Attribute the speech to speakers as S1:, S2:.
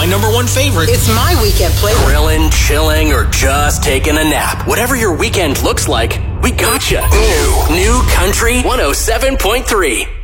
S1: number one favorite.
S2: It's my weekend playlist.
S3: Grilling, chilling, or just taking a nap. Whatever your weekend looks like, we gotcha. New Country 107.3.